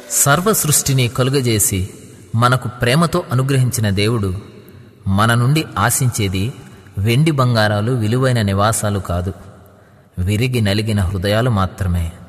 సర్వ సృష్టిని కలుగజేసి మనకు ప్రేమతో అనుగ్రహించిన దేవుడు మన నుండి ఆశించేది వెండి బంగారాలు విలువైన నివాసాలు కాదు, విరిగి నలిగిన హృదయాలు మాత్రమే.